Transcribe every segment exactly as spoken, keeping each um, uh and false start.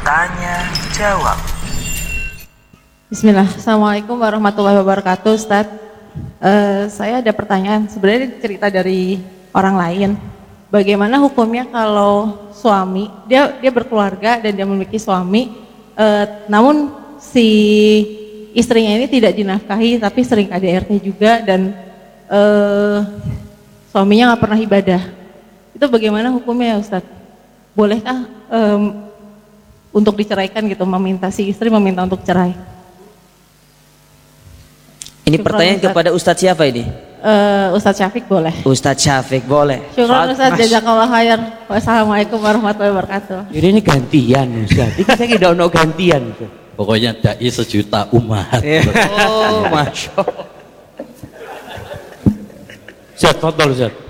Tanya jawab. Bismillah. Assalamualaikum warahmatullahi wabarakatuh, Ustadz. Uh, saya ada pertanyaan, sebenarnya cerita dari orang lain. Bagaimana hukumnya kalau suami, dia dia berkeluarga dan dia memiliki suami, uh, namun si istrinya ini tidak dinafkahi tapi sering K D R T juga dan uh, suaminya nggak pernah ibadah. Itu bagaimana hukumnya ya, Ustadz? Bolehkah um, untuk diceraikan gitu, meminta si istri meminta untuk cerai? Ini Syukran, pertanyaan Ustadz. kepada Ustadz siapa ini? Uh, Ustadz Syafiq boleh. Ustadz Syafiq boleh. Syukran Ustadz, jazakallah khair. Wassalamualaikum warahmatullahi wabarakatuh. Jadi ini gantian Ustadz. Ini saya tidak mau gantian. Ustadz. Pokoknya dai sejuta umat. Oh, masya Allah. Ustadz, fadol Ustadz.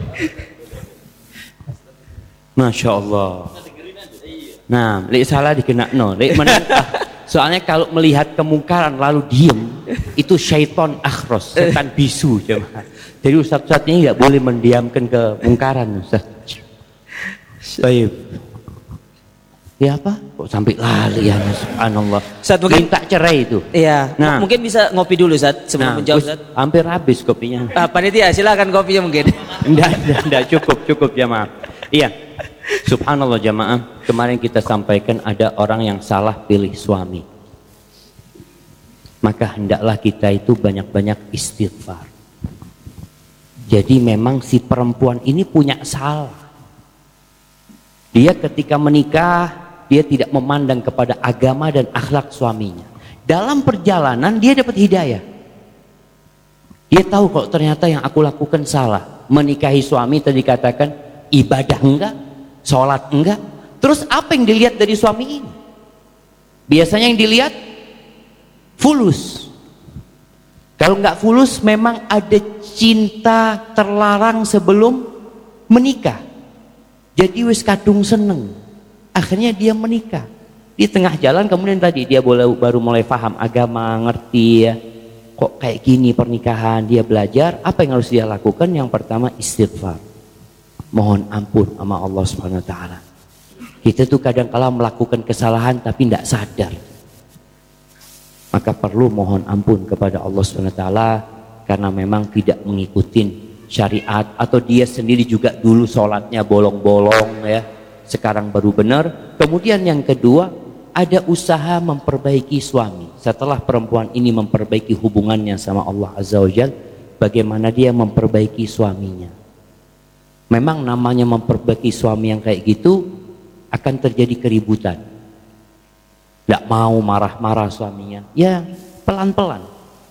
Masya Allah. Nah, lek salah dikenakno, lek menentah. Soalnya kalau melihat kemungkaran lalu diem, itu syaiton akhros, setan bisu jemaah. Jadi Ustaz-Ustaz ini tidak boleh mendiamkan kemungkaran Ustaz. Baik. Ya apa? Kok sampai lali ya, subhanallah. Ustaz, mungkin minta cerai itu. Iya. Nah, mungkin bisa ngopi dulu Ustaz sebelum nah, menjawab Ustaz. Hampir habis kopinya. Ah, panitia silakan kopinya mungkin. Enggak, enggak, enggak cukup, cukup jemaah. Iya. Subhanallah jamaah, kemarin kita sampaikan ada orang yang salah pilih suami. Maka hendaklah kita itu banyak-banyak istighfar. Jadi memang si perempuan ini punya salah. Dia ketika menikah, dia tidak memandang kepada agama dan akhlak suaminya. Dalam perjalanan dia dapat hidayah. Dia tahu kalau ternyata yang aku lakukan salah. Menikahi suami tadi katakan ibadah enggak, sholat enggak. Terus apa yang dilihat dari suami ini? Biasanya yang dilihat fulus. Kalau enggak fulus memang ada cinta terlarang sebelum menikah. Jadi wis kadung seneng. Akhirnya dia menikah. Di tengah jalan kemudian tadi dia boleh, baru mulai paham agama, ngerti ya. Kok kayak gini pernikahan, dia belajar. Apa yang harus dia lakukan? Yang pertama istighfar. Mohon ampun sama Allah subhanahu wa taala. Kita tuh kadang kala melakukan kesalahan tapi tidak sadar. Maka perlu mohon ampun kepada Allah subhanahu wa taala karena memang tidak mengikuti syariat atau dia sendiri juga dulu sholatnya bolong-bolong ya. Sekarang baru benar. Kemudian yang kedua, ada usaha memperbaiki suami. Setelah perempuan ini memperbaiki hubungannya sama Allah Azza wa Jalla, bagaimana dia memperbaiki suaminya. Memang namanya memperbaiki suami yang kayak gitu akan terjadi keributan. Tidak mau marah-marah suaminya. Ya pelan-pelan.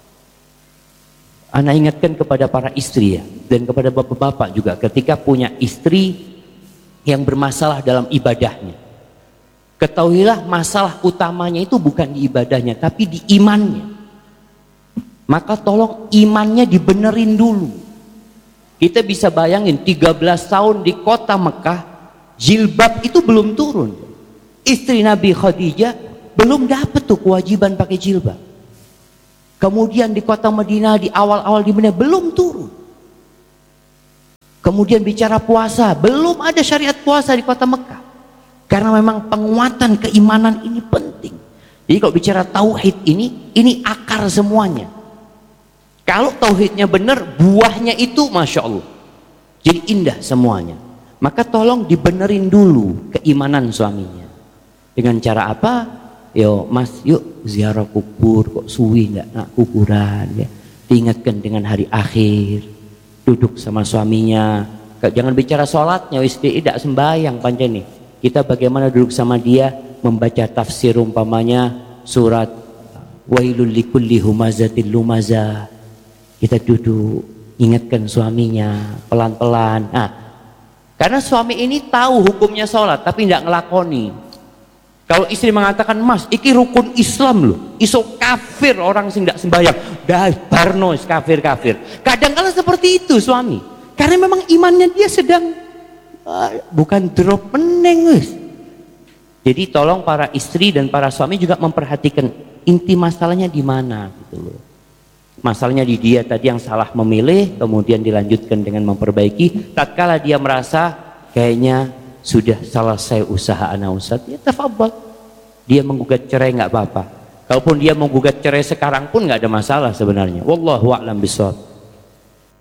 Ana ingatkan kepada para istri ya, dan kepada bapak-bapak juga ketika punya istri yang bermasalah dalam ibadahnya. Ketahuilah masalah utamanya itu bukan di ibadahnya tapi di imannya. Maka tolong imannya dibenerin dulu. Kita bisa bayangin tiga belas tahun di kota Mekah, jilbab itu belum turun. Istri Nabi Khadijah belum dapat tuh kewajiban pakai jilbab. Kemudian di kota Madinah di awal-awal di Madinah belum turun. Kemudian bicara puasa, belum ada syariat puasa di kota Mekah. Karena memang penguatan keimanan ini penting. Jadi kalau bicara tauhid ini, ini akar semuanya. Kalau tauhidnya benar, buahnya itu masya Allah. Jadi indah semuanya. Maka tolong dibenerin dulu keimanan suaminya. Dengan cara apa? Yo mas, yuk ziarah kubur, kok suwi enggak nak kuburan ya. Diingatkan dengan hari akhir. Duduk sama suaminya. Jangan bicara sholatnya, istri tidak sembahyang panjang nih. Kita bagaimana duduk sama dia membaca tafsir umpamanya surat Wailul likulli humazatil lumazah. Kita duduk ingatkan suaminya pelan-pelan. Nah, karena suami ini tahu hukumnya sholat tapi tidak ngelakoni. Kalau istri mengatakan mas, iki rukun Islam loh, iso kafir orang sing tidak sembahyang, dah barno kafir kafir. Kadang-kadang seperti itu suami, karena memang imannya dia sedang bukan drop meneng wis. Jadi tolong para istri dan para suami juga memperhatikan inti masalahnya di mana gitu loh. Masalahnya di dia tadi yang salah memilih, kemudian dilanjutkan dengan memperbaiki. Tatkala dia merasa kayaknya sudah selesai usaha ana ustaz, ya tafadhol. dia menggugat cerai nggak apa-apa. Kalaupun dia menggugat cerai sekarang pun nggak ada masalah sebenarnya. Wallahu a'lam bishawab.